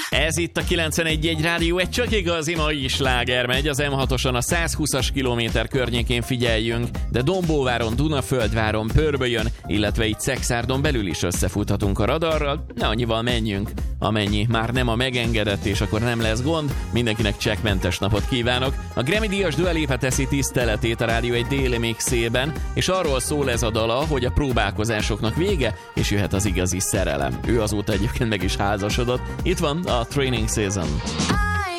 Ez itt a 91.1 Rádió, egy csak igazi mai sláger megy. Az M6-oson a 120-as kilométer környékén figyeljünk, de Dombóváron, Dunaföldváron, Pörbölyön, illetve itt Szekszárdon belül is összefuthatunk a radarral. Ne annyival menjünk, amennyi már nem a megengedett, és akkor nem lesz gond. Mindenkinek csekkmentes napot kívánok. A Grammy-díjas Dua Lipa teszi tiszteletét a Rádió egy déli mixében, és arról szól ez a dala, hogy a próbálkozásoknak vége, és jöhet az igazi szerelem. Ő azóta egyébként meg is házasodott. Itt van a Training Season.